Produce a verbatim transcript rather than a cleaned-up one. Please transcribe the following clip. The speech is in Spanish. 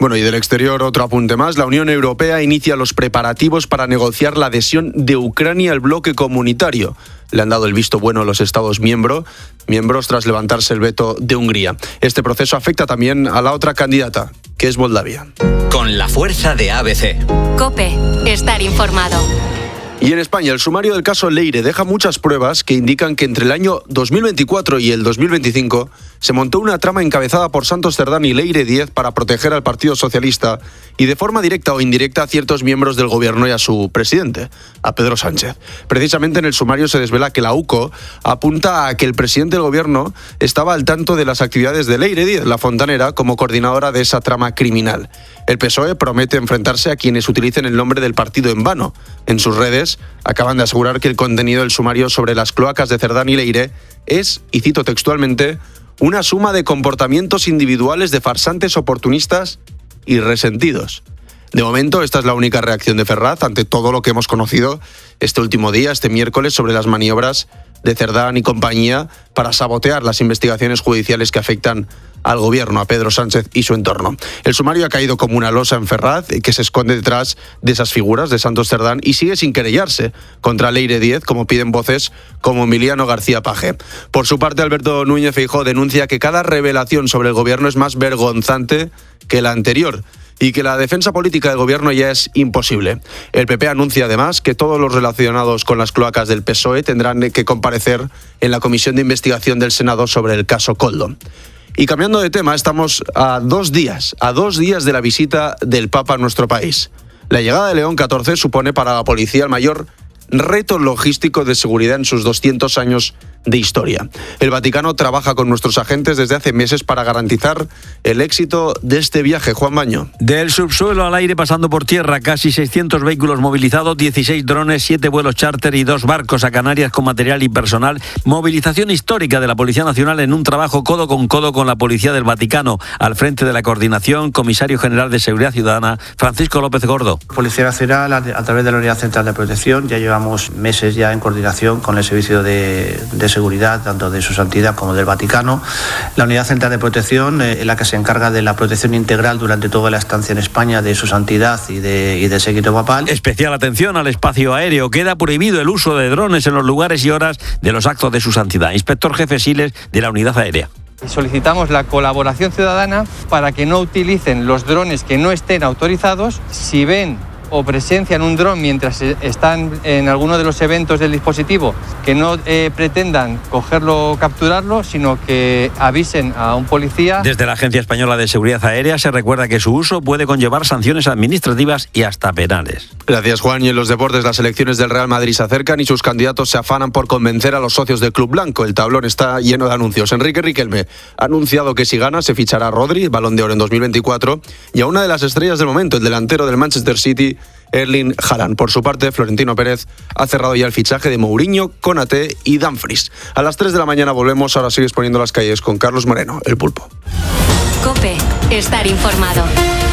Bueno, y del exterior otro apunte más. La Unión Europea inicia los preparativos para negociar la adhesión de Ucrania al bloque comunitario. Le han dado el visto bueno a los Estados miembros, miembros tras levantarse el veto de Hungría. Este proceso afecta también a la otra candidata, que es Moldavia. Con la fuerza de A B C. COPE. Estar informado. Y en España, el sumario del caso Leire deja muchas pruebas que indican que entre el año dos mil veinticuatro y el dos mil veinticinco se montó una trama encabezada por Santos Cerdán y Leire Díez para proteger al Partido Socialista y de forma directa o indirecta a ciertos miembros del gobierno y a su presidente, a Pedro Sánchez. Precisamente en el sumario se desvela que la U C O apunta a que el presidente del gobierno estaba al tanto de las actividades de Leire Díez, la fontanera, como coordinadora de esa trama criminal. El P S O E promete enfrentarse a quienes utilicen el nombre del partido en vano. En sus redes acaban de asegurar que el contenido del sumario sobre las cloacas de Cerdán y Leire es, y cito textualmente, una suma de comportamientos individuales de farsantes oportunistas y resentidos. De momento, esta es la única reacción de Ferraz ante todo lo que hemos conocido este último día, este miércoles, sobre las maniobras de Cerdán y compañía para sabotear las investigaciones judiciales que afectan al gobierno, a Pedro Sánchez y su entorno. El sumario ha caído como una losa en Ferraz, que se esconde detrás de esas figuras de Santos Cerdán y sigue sin querellarse contra Leire Díez, como piden voces como Emiliano García Paje. Por su parte, Alberto Núñez Feijóo denuncia que cada revelación sobre el gobierno es más vergonzante que la anterior y que la defensa política del gobierno ya es imposible. El P P anuncia además que todos los relacionados con las cloacas del P S O E tendrán que comparecer en la comisión de investigación del Senado sobre el caso Koldo. Y cambiando de tema, estamos a dos días, a dos días de la visita del Papa a nuestro país. La llegada de León catorce supone para la policía el mayor reto logístico de seguridad en sus doscientos años de historia. El Vaticano trabaja con nuestros agentes desde hace meses para garantizar el éxito de este viaje. Juan Baño. Del subsuelo al aire pasando por tierra, casi seiscientos vehículos movilizados, dieciséis drones, siete vuelos charter y dos barcos a Canarias con material y personal. Movilización histórica de la Policía Nacional en un trabajo codo con codo con la Policía del Vaticano. Al frente de la coordinación, Comisario General de Seguridad Ciudadana, Francisco López Gordo. Policía Nacional, a través de la Unidad Central de Protección, ya llevamos meses ya en coordinación con el Servicio de, de Seguridad, tanto de su santidad como del Vaticano. La Unidad Central de Protección eh, es la que se encarga de la protección integral durante toda la estancia en España de su santidad y de y del séquito papal. Especial atención al espacio aéreo. Queda prohibido el uso de drones en los lugares y horas de los actos de su santidad. Inspector Jefe Siles de la Unidad Aérea. Solicitamos la colaboración ciudadana para que no utilicen los drones que no estén autorizados. Si ven o presencian un dron mientras están en alguno de los eventos del dispositivo, que no eh, pretendan cogerlo o capturarlo, sino que avisen a un policía. Desde la Agencia Española de Seguridad Aérea se recuerda que su uso puede conllevar sanciones administrativas y hasta penales. Gracias, Juan. Y en los deportes, las elecciones del Real Madrid se acercan y sus candidatos se afanan por convencer a los socios del Club Blanco. El tablón está lleno de anuncios. Enrique Riquelme ha anunciado que si gana se fichará a Rodri, Balón de Oro en dos mil veinticuatro, y a una de las estrellas del momento, el delantero del Manchester City, Erling Haaland. Por su parte, Florentino Pérez ha cerrado ya el fichaje de Mourinho, Konaté y Dumfries. A las tres de la mañana volvemos. Ahora sigues poniendo las calles con Carlos Moreno, el Pulpo. COPE. Estar informado.